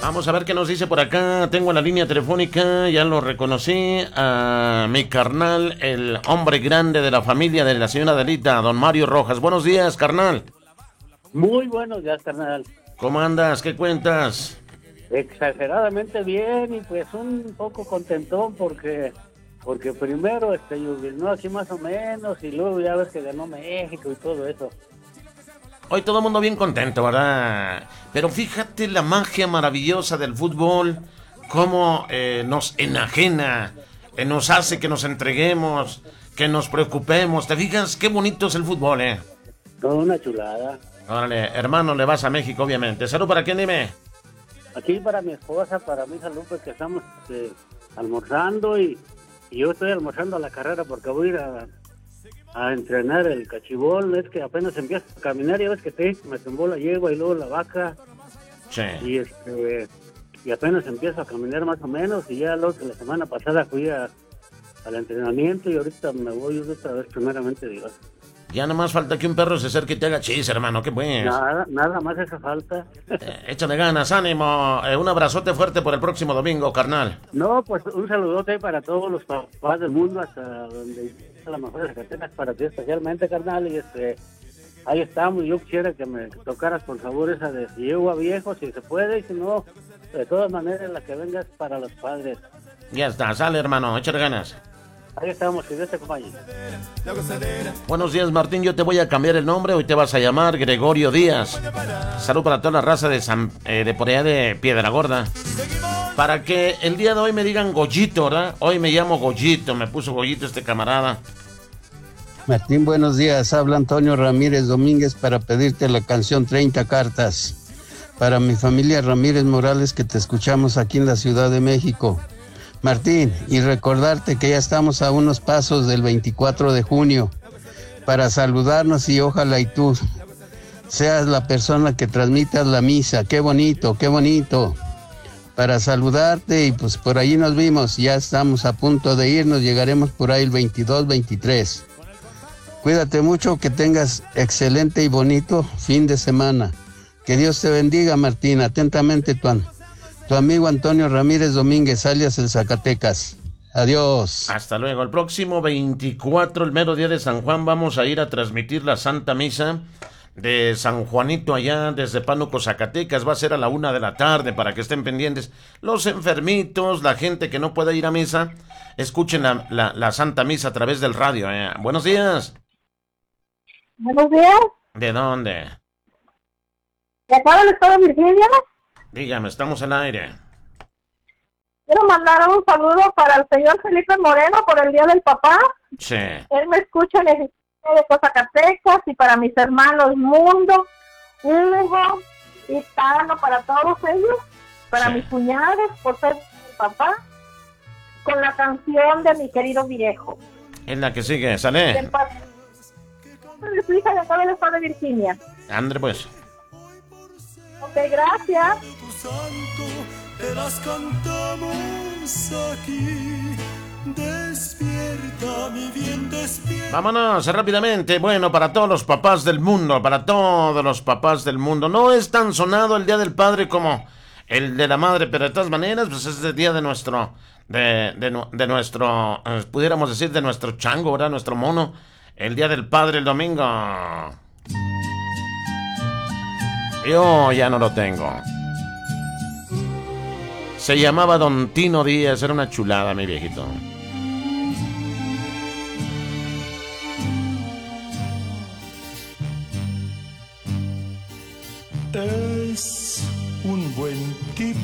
Vamos a ver qué nos dice por acá. Tengo la línea telefónica, ya lo reconocí, a mi carnal, el hombre grande de la familia de la señora Adelita, don Mario Rojas. Buenos días, carnal. Muy buenos días, carnal. ¿Cómo andas? ¿Qué cuentas? Exageradamente bien y pues un poco contentón porque primero lloviznó así más o menos y luego ya ves que ganó México y todo eso. Hoy todo el mundo bien contento, ¿verdad? Pero fíjate la magia maravillosa del fútbol, cómo nos enajena, nos hace que nos entreguemos, que nos preocupemos. ¿Te fijas qué bonito es el fútbol, eh? Toda una chulada. Órale, hermano, le vas a México, obviamente. ¿Salud para quién, dime? Aquí para mi esposa, para mi hija Lupe, que estamos almorzando y yo estoy almorzando a la carrera porque voy a ir a entrenar el cachibol. Es que apenas empiezo a caminar, ya ves que me tumbó la yegua y luego la vaca. Sí. Y apenas empiezo a caminar más o menos y ya la semana pasada fui al entrenamiento y ahorita me voy otra vez, primeramente Dios. Ya nada más falta que un perro se acerque y te haga chis, hermano, ¿qué pues? Nada más esa falta. Échale ganas, ánimo. Un abrazote fuerte por el próximo domingo, carnal. No, pues un saludote para todos los papás del mundo, hasta donde a la mejor de Zacatecas, para ti especialmente, carnal. Y ahí estamos. Yo quisiera que me tocaras, por favor, esa de si llego a viejo, si se puede, y si no, de todas maneras, la que venga es para los padres. Ya está, sale, hermano, échale ganas. Ahí estamos, que Dios te acompañe. Buenos días, Martín, yo te voy a cambiar el nombre, hoy te vas a llamar Gregorio Díaz. Salud para toda la raza de por allá de Piedra Gorda. Para que el día de hoy me digan Goyito, ¿verdad? Hoy me llamo Goyito, me puso Goyito este camarada. Martín, buenos días, habla Antonio Ramírez Domínguez para pedirte la canción 30 cartas. Para mi familia Ramírez Morales, que te escuchamos aquí en la Ciudad de México. Martín, y recordarte que ya estamos a unos pasos del 24 de junio para saludarnos y ojalá y tú seas la persona que transmitas la misa. Qué bonito, para saludarte y pues por ahí nos vimos, ya estamos a punto de irnos, llegaremos por ahí el 22, 23. Cuídate mucho, que tengas excelente y bonito fin de semana. Que Dios te bendiga, Martín. Atentamente tu amigo Antonio Ramírez Domínguez, alias el Zacatecas. Adiós. Hasta luego. El próximo 24, el mero día de San Juan, vamos a ir a transmitir la Santa Misa de San Juanito allá desde Pánuco, Zacatecas. Va a ser a la 1 de la tarde para que estén pendientes. Los enfermitos, la gente que no pueda ir a misa, escuchen la Santa Misa a través del radio. Buenos días. Buenos días. ¿De dónde? ¿De acá del estado de Virginia? Dígame, estamos al aire. Quiero mandar un saludo para el señor Felipe Moreno por el Día del Papá. Sí. Él me escucha en el de Zacatecas, y para mis hermanos Mundo, Hugo y Tano, para todos ellos, para mis cuñados por ser mi papá, con la canción de Mi Querido Viejo. Es la que sigue, sale. De su hija de acá del estado de Virginia. Andre, pues. Ok, gracias. Te las cantamos aquí. Despierta, mi bien, despierta. Vámonos rápidamente. Bueno, para todos los papás del mundo, no es tan sonado el Día del Padre como el de la Madre, pero de todas maneras, pues es el día de nuestro, de nuestro, pudiéramos decir, de nuestro chango, ¿verdad? Nuestro mono. El Día del Padre el domingo. Yo ya no lo tengo. Se llamaba Don Tino Díaz, era una chulada, mi viejito. Es un buen tipo.